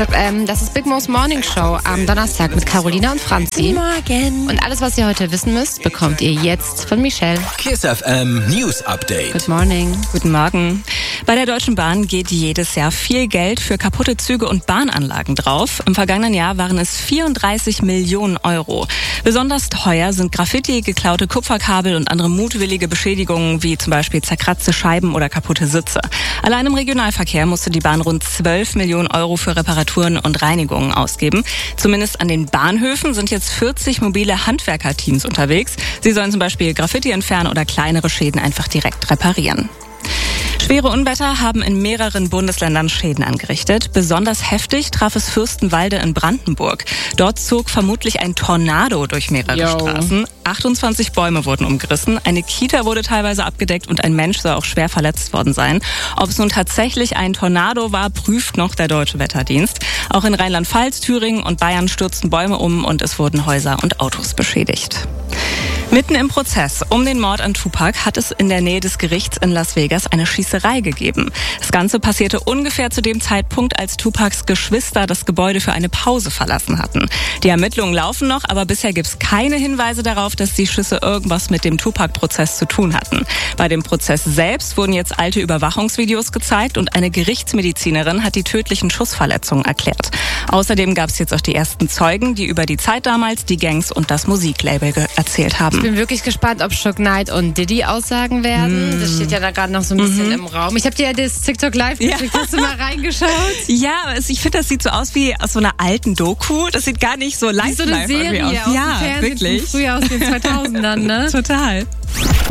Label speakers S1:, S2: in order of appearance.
S1: Das ist Big Mo's Morning Show am Donnerstag mit Carolina und Franzi.
S2: Guten Morgen.
S1: Und alles, was ihr heute wissen müsst, bekommt ihr jetzt von Michelle.
S3: Kiss FM News Update.
S1: Good morning.
S2: Guten Morgen. Bei der Deutschen Bahn geht jedes Jahr viel Geld für kaputte Züge und Bahnanlagen drauf. Im vergangenen Jahr waren es 34 Millionen Euro. Besonders teuer sind Graffiti, geklaute Kupferkabel und andere mutwillige Beschädigungen, wie zum Beispiel zerkratzte Scheiben oder kaputte Sitze. Allein im Regionalverkehr musste die Bahn rund 12 Millionen Euro für Reparaturen und Reinigungen ausgeben. Zumindest an den Bahnhöfen sind jetzt 40 mobile Handwerkerteams unterwegs. Sie sollen zum Beispiel Graffiti entfernen oder kleinere Schäden einfach direkt reparieren. Schwere Unwetter haben in mehreren Bundesländern Schäden angerichtet. Besonders heftig traf es Fürstenwalde in Brandenburg. Dort zog vermutlich ein Tornado durch mehrere Straßen. 28 Bäume wurden umgerissen, eine Kita wurde teilweise abgedeckt und ein Mensch soll auch schwer verletzt worden sein. Ob es nun tatsächlich ein Tornado war, prüft noch der Deutsche Wetterdienst. Auch in Rheinland-Pfalz, Thüringen und Bayern stürzten Bäume um und es wurden Häuser und Autos beschädigt. Mitten im Prozess um den Mord an Tupac hat es in der Nähe des Gerichts in Las Vegas eine Schießerei gegeben. Das Ganze passierte ungefähr zu dem Zeitpunkt, als Tupacs Geschwister das Gebäude für eine Pause verlassen hatten. Die Ermittlungen laufen noch, aber bisher gibt es keine Hinweise darauf, dass die Schüsse irgendwas mit dem Tupac-Prozess zu tun hatten. Bei dem Prozess selbst wurden jetzt alte Überwachungsvideos gezeigt und eine Gerichtsmedizinerin hat die tödlichen Schussverletzungen erklärt. Außerdem gab es jetzt auch die ersten Zeugen, die über die Zeit damals, die Gangs und das Musiklabel erzählt haben.
S1: Ich bin wirklich gespannt, ob Suge Knight und Diddy aussagen werden. Das steht ja da gerade noch so ein bisschen im Raum. Ich habe dir ja das TikTok Live geschickt. Hast du mal reingeschaut?
S2: Ja, ich finde, das sieht so aus wie aus so einer alten Doku. Das sieht gar nicht so live
S1: so eine Serie
S2: aus.
S1: aus dem Fernsehen
S2: wirklich.
S1: Früher aus den 2000ern, ne?
S2: Total.